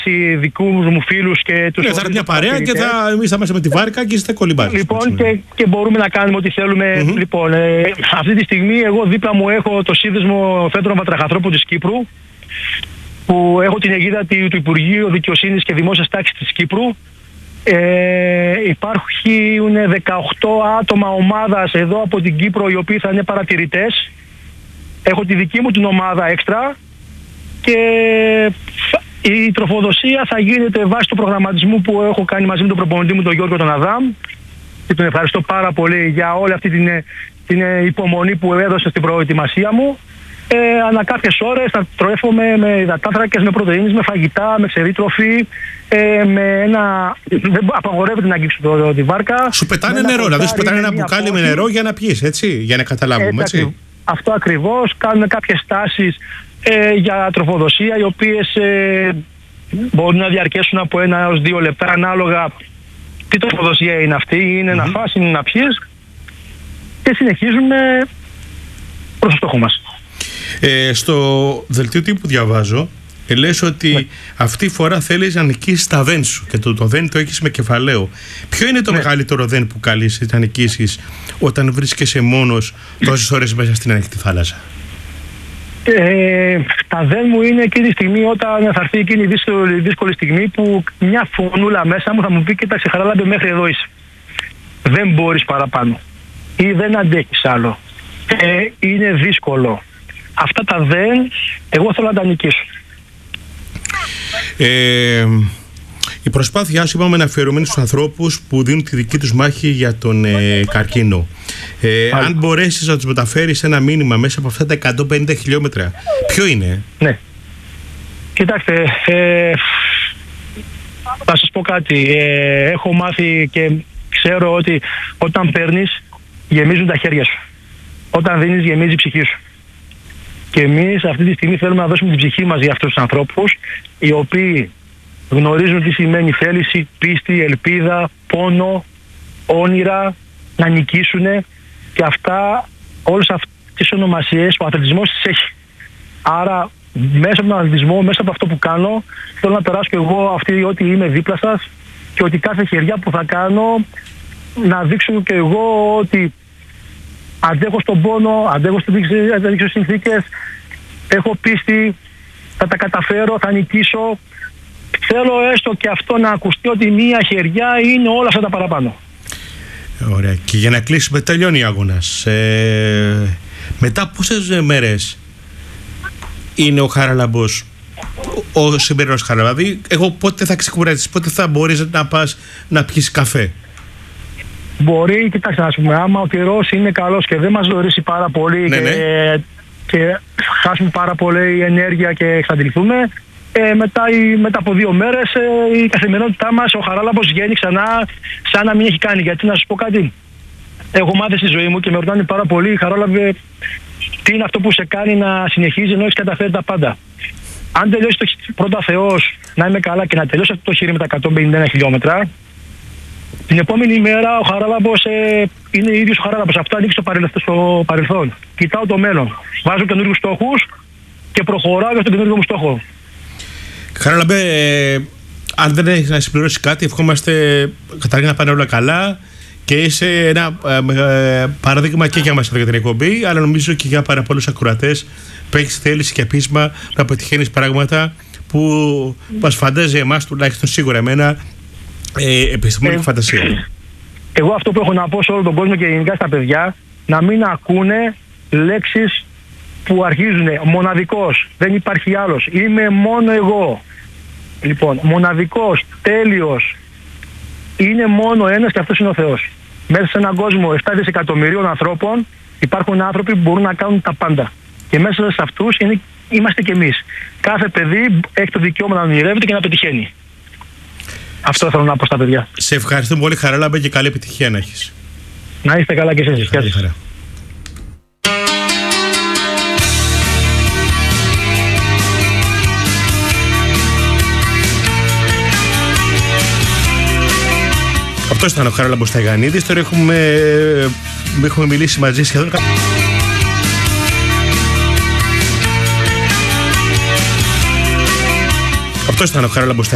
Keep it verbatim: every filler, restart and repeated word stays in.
δικούς μου φίλους και τους. Ναι, θα είναι μια παρέα και θα, εμείς θα είμαστε με τη βάρκα και είστε κολυμπάρες. Λοιπόν, και, και μπορούμε να κάνουμε ό,τι θέλουμε. Mm-hmm. Λοιπόν, ε, αυτή τη στιγμή εγώ δίπλα μου έχω το σύνδεσμο Φέντρων Βατραχανθρώπων της Κύπρου, που έχω την αιγίδα του Υπουργείου Δικαιοσύνης και Δημόσιας Τάξης της Κύπρου. Ε, υπάρχουν δεκαοκτώ άτομα ομάδας εδώ από την Κύπρο, οι οποίοι θα είναι παρατηρητές. Έχω τη δική μου την ομάδα έξτρα και η τροφοδοσία θα γίνεται βάσει του προγραμματισμού που έχω κάνει μαζί με τον προπονητή μου, τον Γιώργο τον Αδάμ, και τον ευχαριστώ πάρα πολύ για όλη αυτή την, την υπομονή που έδωσε στην προετοιμασία μου. Ε, ανά κάποιες ώρες θα τρέφομαι με υδατάνθρακες, με πρωτεΐνες, με φαγητά, με ξερή τροφή, ε, με ένα... δεν απαγορεύεται να αγγίξω το, τη βάρκα. Σου πετάνε νερό, δηλαδή σου πετάνε ένα μπουκάλι πόση. με νερό για να πιείς, έτσι, για να καταλάβουμε, έτσι. έτσι. Αυτό ακριβώς. Κάνουμε κάποιες τάσεις ε, για τροφοδοσία, οι οποίες ε, μπορούν να διαρκέσουν από ένα έως δύο λεπτά, ανάλογα τι τροφοδοσία είναι αυτή, είναι mm-hmm. να φας, είναι να πιείς, και συνεχίζουμε προς το στόχο μας. Ε, στο δελτίο τύπου διαβάζω, ε, λες ότι ναι. αυτή τη φορά θέλεις να νικήσεις τα δέν σου και το, το δέν το έχεις με κεφαλαίο. Ποιο είναι το ναι. μεγαλύτερο δέν που καλείς να νικήσεις όταν βρίσκεσαι μόνος τόσες ώρες μέσα στην ανοιχτή θάλασσα? Ε, τα δέν μου είναι εκείνη τη στιγμή, όταν θα έρθει εκείνη η δύσκολη, δύσκολη στιγμή που μια φωνούλα μέσα μου θα μου πει: κοίταξε Χαράλαμπε, μέχρι εδώ είσαι. Δεν μπορείς παραπάνω. Ή δεν αντέχεις άλλο. Ε, είναι δύσκολο. Αυτά τα δεν, εγώ θέλω να τα νικήσω. Ε, η προσπάθειά σου, είπαμε, είναι αφιερωμένη στους ανθρώπους που δίνουν τη δική τους μάχη για τον ε, καρκίνο. Ε, αν μπορέσεις να τους μεταφέρεις ένα μήνυμα μέσα από αυτά τα εκατόν πενήντα χιλιόμετρα, ποιο είναι? Ναι. Κοιτάξτε, ε, θα σας πω κάτι. Ε, έχω μάθει και ξέρω ότι όταν παίρνεις, γεμίζουν τα χέρια σου. Όταν δίνεις, γεμίζει η ψυχή σου. Και εμείς αυτή τη στιγμή θέλουμε να δώσουμε την ψυχή μας για αυτούς τους ανθρώπους, οι οποίοι γνωρίζουν τι σημαίνει θέληση, πίστη, ελπίδα, πόνο, όνειρα, να νικήσουν, και αυτά, όλες αυτές τις ονομασίες ο αθλητισμός τις έχει. Άρα μέσα από τον αθλητισμό, μέσα από αυτό που κάνω, θέλω να περάσω και εγώ αυτή ότι είμαι δίπλα σας, και ότι κάθε χεριά που θα κάνω να δείξω και εγώ ότι αντέχω στον πόνο, αντέχω στις συνθήκες, έχω πίστη, θα τα καταφέρω, θα νικήσω. Θέλω έστω και αυτό να ακουστεί, ότι μία χεριά είναι όλα αυτά τα παραπάνω. Ωραία. Και για να κλείσουμε, τελειώνει ο αγώνας. Ε, μετά πόσες μέρες είναι ο Χαράλαμπος, ο, ο σημερινός Χαράλαμπος? Δηλαδή, εγώ πότε θα ξεκουράζεις, πότε θα μπορείς να πας να πιεις καφέ? Μπορεί, κοιτάξτε, να πούμε, άμα ο καιρός είναι καλός και δεν μας ζωρίσει πάρα πολύ, ναι, και, ναι. και χάσουμε πάρα πολύ ενέργεια και εξαντληθούμε, ε, μετά, η, μετά από δύο μέρες ε, η καθημερινότητά μας, ο Χαράλαμπος βγαίνει ξανά σαν να μην έχει κάνει. Γιατί να σας πω κάτι, έχω μάθει στη ζωή μου και με ρωτάνε πάρα πολύ: Χαράλαμπε, τι είναι αυτό που σε κάνει να συνεχίζει ενώ έχεις καταφέρει τα πάντα? Αν τελειώσει το πρώτα Θεός να είμαι καλά και να τελειώσει αυτό το χείρι με τα εκατόν πενήντα ένα χιλιόμετρα, την επόμενη μέρα ο Χαράλαμπος ε, είναι ίδιος ο Χαράλαμπος. Αυτό ανοίξει το παρελθόν, στο παρελθόν. Κοιτάω το μέλλον. Βάζω καινούργιους στόχους και προχωράω για τον καινούργιο μου στόχο. Χαράλαμπε, ε, αν δεν έχεις να συμπληρώσει κάτι, ευχόμαστε καταρχήν να πάνε όλα καλά, και είσαι ένα ε, παράδειγμα και για μας εδώ για την εκπομπή, αλλά νομίζω και για πάρα πολλούς ακροατές που έχεις θέληση και πείσμα να πετυχαίνεις πράγματα που μας φαντάζει εμάς, τουλάχιστον σίγουρα εμένα, Ε, επιστημονική ε, φαντασία. Εγώ αυτό που έχω να πω σε όλο τον κόσμο και γενικά στα παιδιά, να μην ακούνε λέξεις που αρχίζουν μοναδικός, δεν υπάρχει άλλος, είμαι μόνο εγώ. Λοιπόν, μοναδικός, τέλειος, είναι μόνο ένας και αυτός είναι ο Θεός. Μέσα σε έναν κόσμο επτά δισεκατομμυρίων ανθρώπων υπάρχουν άνθρωποι που μπορούν να κάνουν τα πάντα. Και μέσα σε αυτούς είναι, είμαστε κι εμείς. Κάθε παιδί έχει το δικαίωμα να ονειρεύεται και να πετυχαίνει. Αυτό θέλω να πω στα παιδιά. Σε ευχαριστώ πολύ, Χαράλαμπε, και καλή επιτυχία να έχεις. Να είστε καλά και εσείς. Καλή χαρά. Αυτός ήταν ο Χαράλαμπος Σταγιαννίδης. Τώρα έχουμε, έχουμε μιλήσει μαζί σχεδόν. Αυτός ήταν ο Χαράλαμπος